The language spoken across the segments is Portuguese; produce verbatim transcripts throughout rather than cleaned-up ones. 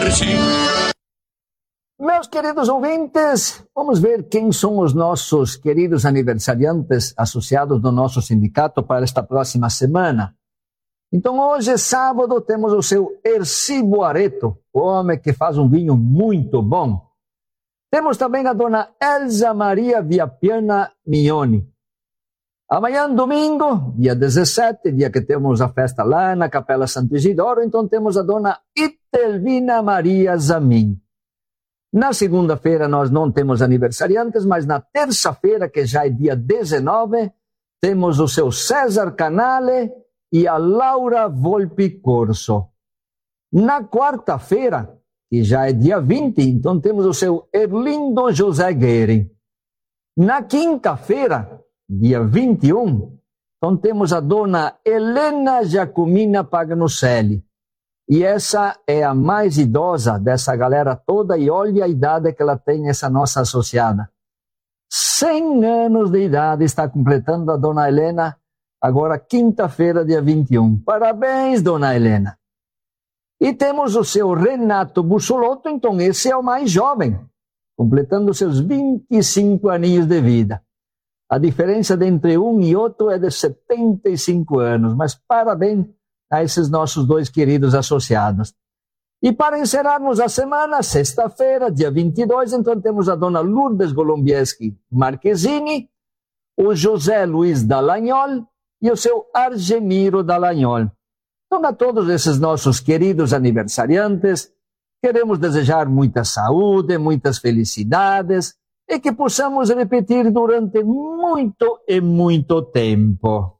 Energy. Meus queridos ouvintes, vamos ver quem são os nossos queridos aniversariantes associados do nosso sindicato para esta próxima semana. Então, hoje, sábado, temos o seu Ercibo Areto, o homem que faz um vinho muito bom. Temos também a dona Elza Maria Viapiana Mignoni. Amanhã, domingo, dia dezessete, dia que temos a festa lá na Capela Santo Isidoro, então temos a dona Itelvina Maria Zamin. Na segunda-feira nós não temos aniversariantes, mas na terça-feira, que já é dia dezenove, temos o seu César Canale e a Laura Volpi Corso. Na quarta-feira, que já é dia vinte, então temos o seu Erlindo José Gueri. Na quinta-feira, dia vinte e um, então temos a dona Helena Giacomina Pagnucelli. E essa é a mais idosa dessa galera toda, e olha a idade que ela tem, essa nossa associada. cem anos de idade está completando a dona Helena, agora quinta-feira, dia vinte e um. Parabéns, dona Helena. E temos o seu Renato Bussolotto, então esse é o mais jovem, completando seus vinte e cinco aninhos de vida. A diferença de entre um e outro é de setenta e cinco anos, mas parabéns a esses nossos dois queridos associados. E para encerrarmos a semana, sexta-feira, dia vinte e dois, então temos a dona Lourdes Golombieski Marchesini, o José Luiz Dallagnol e o seu Argemiro Dallagnol. Então, a todos esses nossos queridos aniversariantes, queremos desejar muita saúde, muitas felicidades e que possamos repetir durante muito e muito tempo.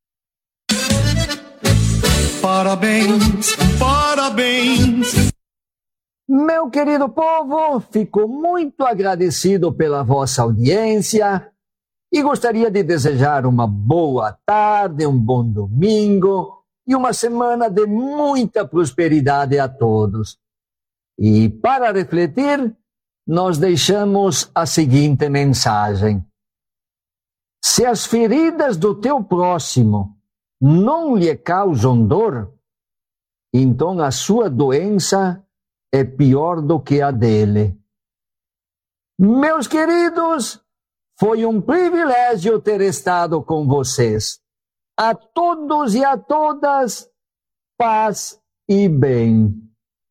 Parabéns, parabéns. Meu querido povo, fico muito agradecido pela vossa audiência e gostaria de desejar uma boa tarde, um bom domingo e uma semana de muita prosperidade a todos. E para refletir, nós deixamos a seguinte mensagem: se as feridas do teu próximo não lhe causam dor, então a sua doença é pior do que a dele. Meus queridos, foi um privilégio ter estado com vocês. A todos e a todas, paz e bem.